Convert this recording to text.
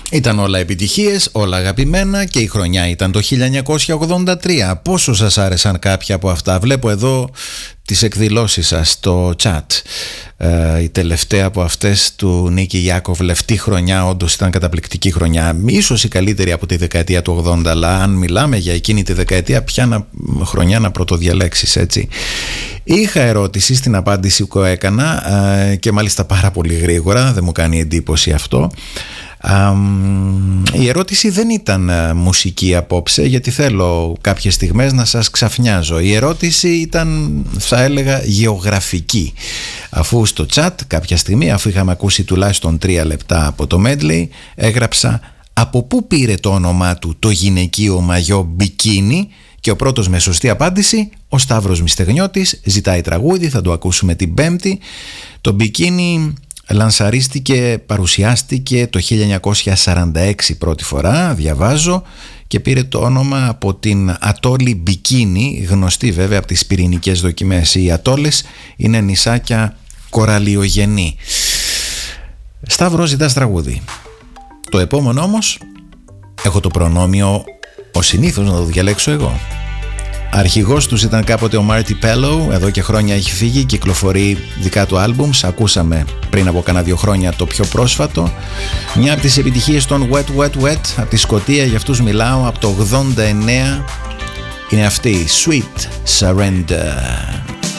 Ήταν όλα επιτυχίες, όλα αγαπημένα και η χρονιά ήταν το 1983. Πόσο σας άρεσαν κάποια από αυτά? Βλέπω εδώ τις εκδηλώσεις σας στο chat. Η τελευταία από αυτές του Νίκη Γιάκοβ, λευτή χρονιά, όντως ήταν καταπληκτική χρονιά. Ίσως η καλύτερη από τη δεκαετία του 80, αλλά αν μιλάμε για εκείνη τη δεκαετία, ποια χρονιά να πρωτοδιαλέξεις, έτσι? Είχα ερώτηση στην απάντηση που έκανα και μάλιστα πάρα πολύ γρήγορα, δεν μου κάνει εντύπωση αυτό. Η ερώτηση δεν ήταν μουσική απόψε, γιατί θέλω κάποιες στιγμές να σας ξαφνιάζω. Η ερώτηση ήταν, θα έλεγα, γεωγραφική, αφού στο chat κάποια στιγμή, αφού είχαμε ακούσει τουλάχιστον 3 λεπτά από το medley, έγραψα από πού πήρε το όνομά του το γυναικείο μαγιό μπικίνι, και ο πρώτος με σωστή απάντηση, ο Σταύρος Μιστεγνιώτης, ζητάει τραγούδι, θα το ακούσουμε την Πέμπτη. Το μπικίνι λανσαρίστηκε, παρουσιάστηκε το 1946 πρώτη φορά, διαβάζω, και πήρε το όνομα από την ατόλη Μπικίνι, γνωστή βέβαια από τις πυρηνικές δοκιμές. Οι ατόλες είναι νησάκια κοραλιογενή. Σταύρο, ζητάς τραγούδι. Το επόμενο όμως έχω το προνόμιο ως συνήθως να το διαλέξω εγώ. Αρχηγός τους ήταν κάποτε ο Marty Pellow, εδώ και χρόνια έχει φύγει, κυκλοφορεί δικά του άλμπουμς. Ακούσαμε πριν από κάνα 2 χρόνια το πιο πρόσφατο. Μια από τις επιτυχίες των Wet Wet Wet, από τη Σκωτία, για αυτούς μιλάω, από το 89, είναι αυτή, Sweet Surrender.